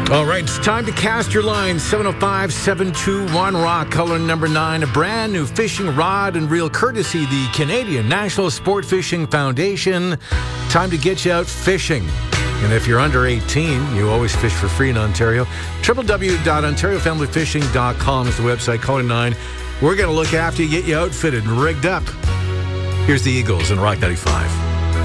All right, it's time to cast your line. 705-721-ROCK, color number 9. A brand new fishing rod and reel courtesy the Canadian National Sport Fishing Foundation. Time to get you out fishing. And if you're under 18, you always fish for free in Ontario. www.ontariofamilyfishing.com is the website. Caller 9. We're going to look after you, get you outfitted and rigged up. Here's the Eagles in Rock 95.